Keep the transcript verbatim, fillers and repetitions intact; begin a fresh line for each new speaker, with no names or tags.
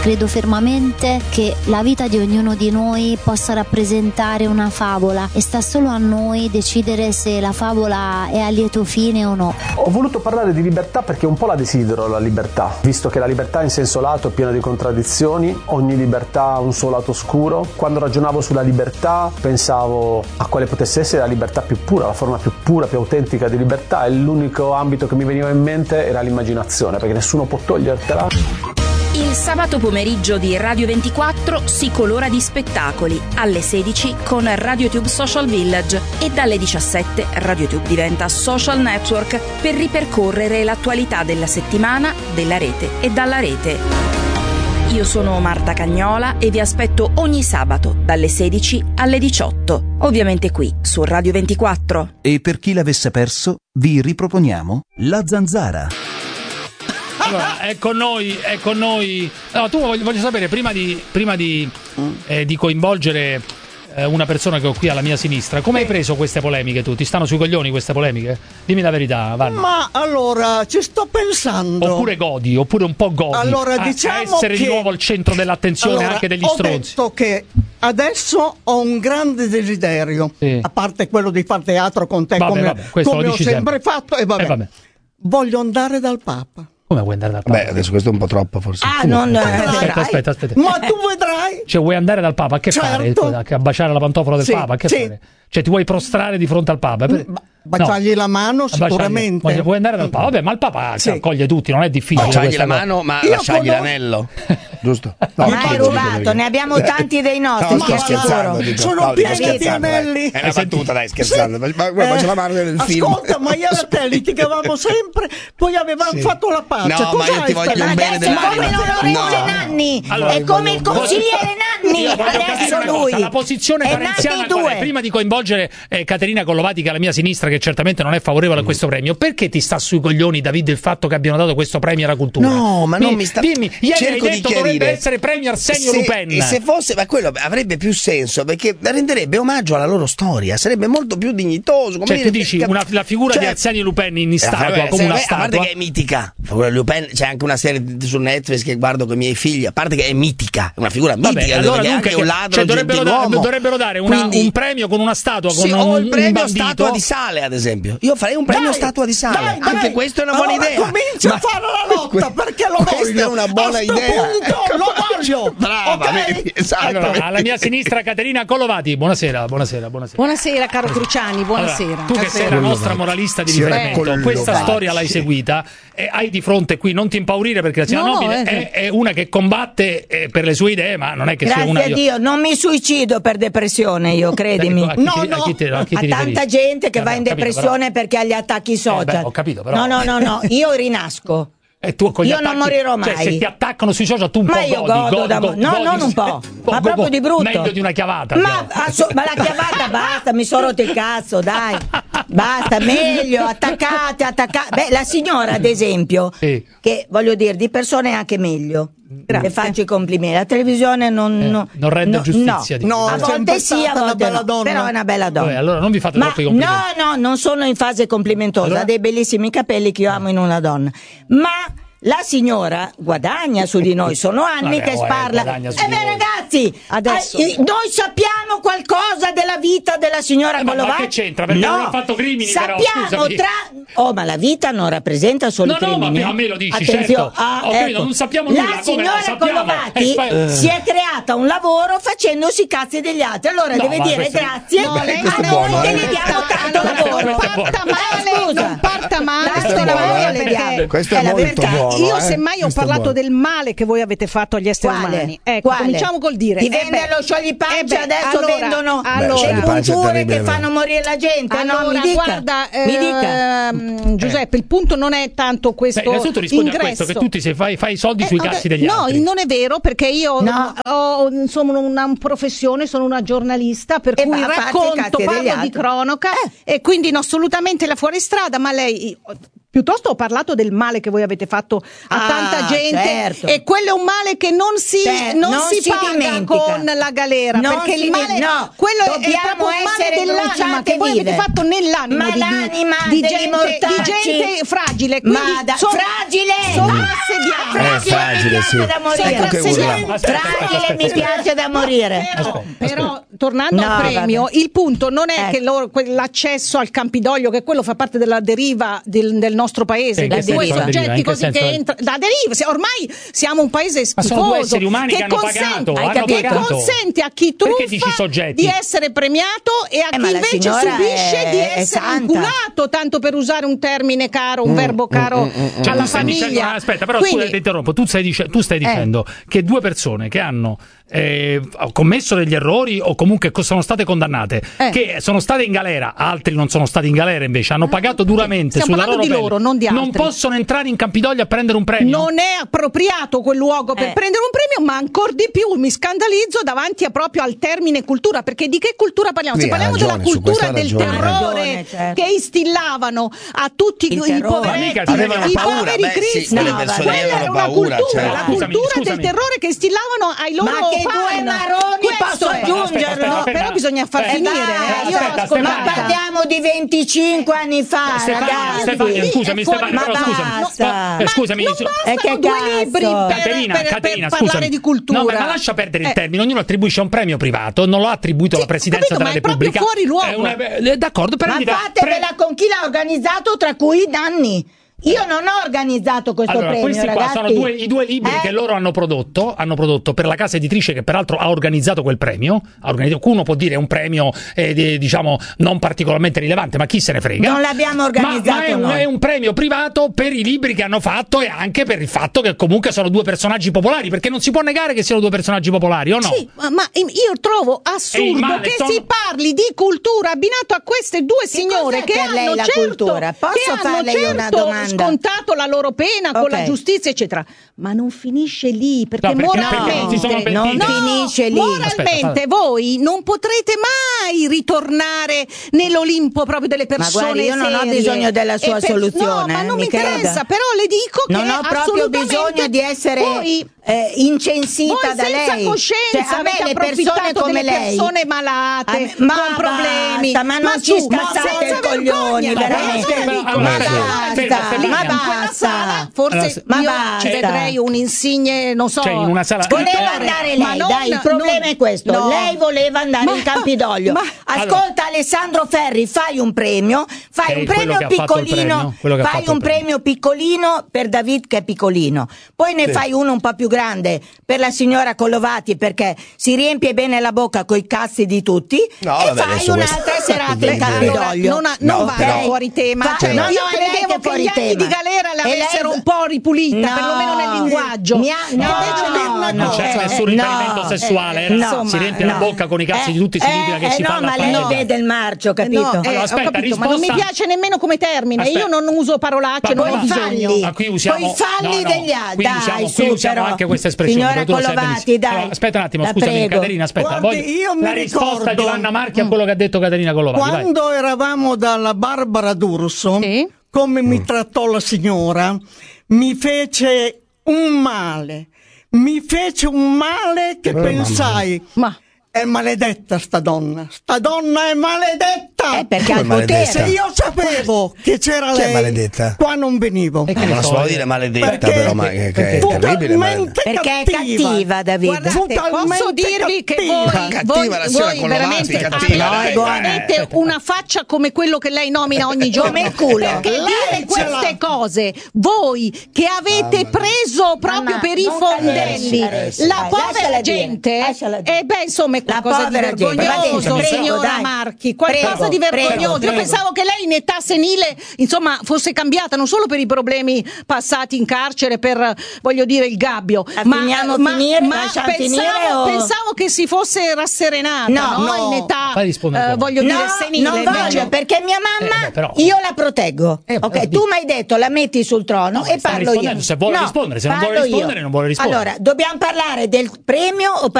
Credo fermamente che la vita di ognuno di noi possa rappresentare una favola e sta solo a noi decidere se la favola è a lieto fine o no.
Ho voluto parlare di libertà perché un po' la desidero la libertà, visto che la libertà in senso lato è piena di contraddizioni, ogni libertà ha un suo lato oscuro. Quando ragionavo sulla libertà pensavo a quale potesse essere la libertà più pura, la forma più pura, più autentica di libertà, e l'unico ambito che mi veniva in mente era l'immaginazione, perché nessuno può togliertela.
Il sabato pomeriggio di Radio ventiquattro si colora di spettacoli alle sedici con RadioTube Social Village e dalle diciassette RadioTube diventa social network per ripercorrere l'attualità della settimana, della rete e dalla rete. Io sono Marta Cagnola e vi aspetto ogni sabato dalle sedici alle diciotto, ovviamente qui su Radio ventiquattro.
E per chi l'avesse perso, vi riproponiamo La Zanzara.
Allora, è con noi, è con noi. No, tu voglio, voglio sapere, prima di, prima di, eh, di coinvolgere eh, una persona che ho qui alla mia sinistra, come hai preso queste polemiche tu? Ti stanno sui coglioni queste polemiche? Dimmi la verità, Vanni.
Ma allora, ci sto pensando.
Oppure godi, oppure un po' godi.
Allora,
a,
diciamo
a essere
che...
di nuovo al centro dell'attenzione,
allora,
anche degli
ho
stronzi.
Ho detto che adesso ho un grande desiderio, sì. A parte quello di fare teatro con te,
vabbè,
come,
vabbè,
come ho sempre, sempre fatto, e vabbè.
Eh, vabbè.
Voglio andare dal Papa.
Come vuoi andare dal Papa?
Beh, adesso questo è un po' troppo, forse.
Ah, non
aspetta, aspetta, aspetta.
Ma tu vedrai.
Cioè, vuoi andare dal Papa? A che
certo.
fare? A baciare la pantofola del
sì,
Papa? A che
sì.
fare? Cioè, ti vuoi prostrare di fronte al Papa? Per...
Baciargli no. la mano, sicuramente.
Baciargli. Vuoi andare dal Papa? Vabbè, ma il Papa sì. accoglie tutti, non è difficile.
Baciargli la mano, cosa. Ma
io
lasciargli
conosco...
l'anello. Giusto?
No, ma hai rubato, ne abbiamo tanti dei nostri.
No, sto scherzando. Dico.
Sono
no,
pieni di anelli.
È una battuta, dai, scherzando.
Sì.
Ma guarda, eh, la mano nel film.
Ascolta, ma io e te litigavamo sempre, poi avevamo sì. fatto la pace.
No,
cosa
ma io ti voglio un bene
dell'anima. È come l'onorevole
no.
Nanni,
allora,
è come il consigliere Nanni. Adesso lui.
La posizione parenziana qual è? Prima di coinvolgere eh, Caterina Collovati, che è alla mia sinistra, che certamente non è favorevole a questo premio, perché ti sta sui coglioni, David, il fatto che abbiano dato questo premio alla cultura?
No, ma
mi,
non mi sta.
Dimmi, ieri
cerco
hai detto
di
dovrebbe essere premio Arsenio
se,
Lupin.
E se fosse, ma quello avrebbe più senso, perché renderebbe omaggio alla loro storia, sarebbe molto più dignitoso. Come
cioè,
dire,
tu dici
cap-
una, la figura
cioè,
di Arsenio Lupin in statua,
vabbè,
come una
a
statua.
parte che è mitica, Lupin, c'è anche una serie su Netflix che guardo con i miei figli, a parte che è mitica, è una figura mitica.
Vabbè, allora dunque
è un ladro,
cioè, dovrebbero, da, dovrebbero dare una,
Quindi,
un premio con una statua,
sì,
con
o
un,
il premio
un
statua di sale, ad esempio. Io farei un premio
dai,
statua di sale.
Dai,
anche
dai.
questa è una buona
allora,
idea.
Comincia
ma...
a fare la lotta perché lo voglio.
Questa è una buona
a sto
idea.
Punto, lo voglio.
Brava,
okay?
vedi, esatto.
Allora, alla mia sinistra Caterina Collovati, buonasera, buonasera, buonasera.
Buonasera caro Cruciani, buonasera.
Allora, tu che sei la nostra moralista di riferimento, questa storia l'hai seguita e hai di fronte qui, non ti impaurire perché la signora
no,
Nobile
eh.
è, è una che combatte eh, per le sue idee, ma non è che
Grazie
sia una...
a Dio, non mi suicido per depressione io, credimi.
A chi,
no,
ti,
no.
a chi, te, a chi
a
ti
tanta
riferisci?
gente che
Vabbè,
va in
capito,
depressione
però...
perché ha gli attacchi social.
Eh, beh, ho capito, però...
No, no, no, no, io rinasco.
E tu con gli
Io
attacchi,
non morirò mai.
Cioè, se ti attaccano sui social tu un
ma
po'
io
godi,
godo
go,
da...
go,
no,
godi,
non un po',
go,
ma
go,
proprio
go,
di brutto.
meglio di una chiavata.
Ma, asso- ma la chiavata basta, mi sono rotto il cazzo, dai. Basta, meglio, attaccate, attaccate. Beh, la signora, ad esempio,
sì.
che voglio dire, di persone è anche meglio.
Grazie.
Le faccio i complimenti. La televisione non,
Eh,
no,
non rende
no,
giustizia.
No,
No,
a volte sì, a volte no,
donna.
però è una bella donna.
Vabbè, allora non vi fate
Ma
troppi complimenti.
no, no, non sono in fase complimentosa,
Allora?
ha dei bellissimi capelli che io amo in una donna. Ma la signora guadagna su di noi, sono anni
Vabbè,
che
oh, eh,
parla.
guadagna su
E
di
beh,
voi.
ragazzi,
Adesso-
eh, noi sappiamo qualcosa della vita della signora
Eh, ma-
Collovati.
ma che c'entra? Perché
no,
non ha fatto crimini, però,
sappiamo
scusami.
tra oh, ma la vita non rappresenta solo
No, no,
crimini.
ma a me lo dici,
Attenzione.
certo.
Ah,
Ho capito,
ecco.
non sappiamo
la
nulla, come no,
signora
sappiamo.
Collovati
Eh, poi-
si è creata un lavoro facendosi i cazzi degli altri. Allora
No,
deve
ma
dire
questo-
grazie
No, lei
a
non è
noi
buono,
che
eh.
gli diamo tanto
Allora,
lavoro.
non parta male,
Scusa.
non parta male
Dai,
sto
sto
lavoro
lavoro,
perché
vediamo.
Questo
È
è
la
molto
verità.
buono.
io
eh.
semmai ho
Questo è
parlato
buono.
del male che voi avete fatto agli esseri
Quale?
umani. Ecco,
Quale?
cominciamo col dire
Ti
eh
vende
beh,
lo sciogli-pancia,
eh beh,
adesso
allora,
vendono
allora,
le
Beh, pancia è
punture
terribile,
che
no?
fanno morire la gente. Ah, no,
Allora,
mi dica,
guarda,
mi dica.
ehm, Giuseppe, il punto non è tanto questo
Beh, innanzitutto rispondi
ingresso.
a questo, che tu ti sei, fai, fai i soldi
Eh,
sui
vabbè,
cazzi degli
no,
altri.
non è vero, perché io
No.
ho insomma una professione, sono una giornalista, per
E
cui
va a farsi i
racconto,
cazzi degli
parlo di
altri.
cronaca
Eh.
e quindi no, assolutamente la fuoristrada, ma lei piuttosto ho parlato del male che voi avete fatto a
Ah,
tanta gente,
certo.
e quello è un male che non si,
Certo,
non
non
si,
si
paga
dimentica.
con la galera,
Non
perché
si
il male
di- no,
quello è
dobbiamo
proprio un male
essere
dell'anima
bruciate
che voi
vive.
avete fatto nell'anima
Ma
di,
l'anima
di,
degli
gente, di
mortacci-
gente fragile, quindi
Ma da-
sono-
fragile!
sono
Ah,
assediati.
Eh, fragile, morire, sì.
da morire. Fragile mi piace da morire.
Però, però tornando
No,
al premio,
vabbè.
il punto non è
Ecco.
che loro, l'accesso al Campidoglio, che quello fa parte della deriva del, del nostro paese,
In che
dei due
senso la deriva?
soggetti
In che
così
senso
che
la-
entrano da deriva. Se- Ormai siamo un paese
Ma
schifoso
sono due esseri umani che hanno
consente,
pagato,
hai
hanno
capito?
pagato.
consente a chi
Perché dici
truffa
soggetti?
di essere premiato e a
Eh, ma
chi
la
invece
signora
subisce
è-
di
è
essere
santa.
inculato, tanto per usare un termine caro, un verbo caro
Cioè,
alla
tu stai
famiglia.
dicendo, ah, aspetta, però
Quindi-
scusa, ti interrompo. Tu stai, dice- tu stai dicendo che due persone che hanno eh, commesso degli errori o comunque co- sono state condannate,
Eh.
che sono state in galera, altri non sono stati in galera invece, hanno pagato duramente
Stiamo
sulla
parlando
loro
di
pelle,
loro, non di
non
altri.
possono entrare in Campidoglio a prendere un premio?
Non è appropriato quel luogo per
Eh.
prendere un premio, ma ancor di più mi scandalizzo davanti a proprio al termine cultura, perché di che cultura parliamo? Se
Sì, ha
parliamo
ragione,
della
su
cultura
questo ha
del
ragione.
terrore
Ha ragione, certo.
che istillavano a tutti
Il
i
terrore.
poveretti,
Ma mica
avevano
i
paura,
poveri
beh, sì,
cristi.
quelle
No,
persone
vabbè.
Quella
avevano
era una
paura,
cultura,
certo.
la
Scusami,
cultura
scusami.
del terrore che istillavano ai loro
Ma che
fan.
due maroni
Questo
posso
è.
aggiungere?
Aspetta,
No,
aspetta,
però bisogna far
aspetta.
finire.
Eh,
eh.
dai,
Io
aspetta,
ho ascoltato.
Ma parliamo di venticinque anni fa,
Stefania,
ragazzi.
Stefania, scusami,
È fuori-
Stefania,
ma
però scusami.
basta.
Eh, scusami,
non
su-
bastano
Eh, che
due
cazzo?
libri per,
Caterina,
per- per
Caterina,
parlare
scusami.
di cultura.
No, ma, ma lascia perdere il
Eh,
termine, ognuno attribuisce un premio privato, non lo ha attribuito
Sì,
alla Presidenza
ho capito,
della
ma è proprio
Repubblica.
fuori luogo.
È una- eh, d'accordo,
Ma
prendita,
fatevela con chi l'ha organizzato, tra cui i danni. Io non ho organizzato questo
Allora,
premio,
questi qua
ragazzi.
sono due, i due libri
Eh?
che loro hanno prodotto, hanno prodotto per la casa editrice che peraltro ha organizzato quel premio. Ha organizzato, uno può dire è un premio eh, di- diciamo non particolarmente rilevante, ma chi se ne frega.
Non l'abbiamo
Ma-
organizzato
Ma, è, un,
noi.
è un premio privato per i libri che hanno fatto e anche per il fatto che comunque sono due personaggi popolari, perché non si può negare che siano due personaggi popolari, o no?
Sì, ma ma io trovo
E il
assurdo
male
che
sono-
si parli di cultura abbinato a queste due signore
cos'è
che
per
hanno
lei la
certo,
cultura? Posso
che hanno
farle io una
certo
domanda?
scontato la loro pena con
Ok.
la giustizia, eccetera. Ma non finisce lì, perché,
No, perché-
moralmente
perché si sono pentiti.
non
no,
finisce lì.
moralmente
Aspetta,
voi non potrete mai ritornare nell'Olimpo proprio delle
Ma
persone
guardi, io non ho
serie.
bisogno della sua
E per-
soluzione,
no, ma non
mi
mi interessa,
creda.
però le dico che
Non ho proprio
assolutamente
bisogno di essere
voi-
eh, incensita
voi
da
senza
lei.
coscienza
Cioè, a me
avete
le persone
approfittato
come
delle
lei,
persone malate
A me- ma
con problemi.
basta, ma non ci
su, ma
scassate
senza
i coglioni,
vergogna.
veramente.
Ma allora dico,
allora,
Ma
guarda,
ferma,
basta,
ferma,
ma
ferma.
in quella sala
basta.
forse
Allora, se-
ma
io
basta.
ci vedrei un insigne, non so.
Cioè, in una sala-
Voleva
Eh,
andare
ma
lei,
non-
dai, il problema
non-
è questo.
no.
Lei voleva andare
Ma-
in Campidoglio.
ma-
Ascolta Alessandro Ferri, fai un premio, fai
Che è
un
quello
premio
che ha fatto il
piccolino,
premio, quello che ha
fai
fatto
un
il premio.
premio piccolino per David che è piccolino. Poi ne fai uno un po' più grande per la signora Collovati perché si riempie bene la bocca coi cazzi di tutti
No,
e
vabbè,
fai
adesso
un'altra
questo-
serata in
Allora,
Campidoglio.
non, ha- non
No,
va
però-
fuori tema.
Fa-
Cioè,
no,
io
no, è lei che
credevo
è
che
fuori
gli anni
tema.
di galera
E lei-
l'avessero un po' ripulita,
No.
perlomeno nel linguaggio.
Mi ha- no,
Invece
no,
per una
no,
Non c'è
cosa-
nessun
eh,
riferimento
no,
sessuale,
eh,
era-
insomma,
si riempie la
no.
bocca con i cazzi di tutti, significa
eh,
che si
eh,
fa
no,
la
ma lei
famiglia.
vede il marcio, capito?
No, eh,
Allora,
ho
aspetta,
capito, ma non mi
risposta-
piace nemmeno come termine.
Aspetta.
Io non uso parolacce, non
Vabbè,
ho
Poi
ma-
bisogno.
falli,
Ma qui usiamo-
poi falli
no, no,
degli altri.
qui
Dai,
usiamo-
su,
qui usiamo
però.
anche questa espressione,
Signora
però tu lo sai
Collovati,
benissimo.
dai.
Allora, aspetta un attimo,
La
scusami,
prego.
Caterina, aspetta.
Guardi,
voglio-
io mi
la risposta
ricordo-
di Vanna Marchi a quello che ha detto Caterina Collovati. vai.
Quando eravamo dalla Barbara D'Urso,
Sì.
come mi trattò la signora, mi fece un male. Mi fece un male che pensai,
Ma
è maledetta sta donna, sta donna è maledetta.
Eh, perché ha il
Come
potere.
maledetta?
Se io sapevo che c'era
Chi è
lei,
maledetta?
qua non venivo.
E che ne
Non si
so,
può
eh.
dire maledetta,
Perché-
però, ma che, che è
fu
terribile. ma-
talmente
Perché è cattiva, David.
guardate, posso
Totalmente
dirvi che
cattiva.
voi,
Cattiva
voi,
la signora
voi
Collovati,
veramente
cattiva,
no, è
avete,
buona.
avete una faccia come quello che lei nomina ogni giorno.
Come il culo.
Perché
Lei
dire
ce l'ha.
queste cose, voi che avete preso proprio
Mamma,
per i
non
fondelli
adesso,
la
dai,
povera
lasciala dire,
gente,
lasciala dire.
e beh insomma è
La
qualcosa di
povera gente. Va
vergognoso,
dentro,
signora
prego, dai.
Marchi, qualcosa
Prego,
di vergognoso.
prego,
Io
prego.
pensavo che lei in età senile insomma fosse cambiata non solo per i problemi passati in carcere per, voglio dire, il gabbio,
La
ma,
finiamo
ma,
finire?
ma
Lasciamo
pensavo,
finire o-
pensavo che si fosse rasserenata,
No,
no?
no.
In età,
Fai rispondere
eh,
come?
voglio
No,
dire, senile.
non
invece.
voglio perché mia mamma
Eh, beh, però-
io la proteggo.
Eh,
ok,
eh,
tu
dico.
mi hai detto la metti sul trono
No,
e
sta
parlo io.
rispondendo, se vuole
No,
rispondere, se non
parlo
vuole rispondere,
io.
non vuole rispondere.
Allora, dobbiamo parlare del premio o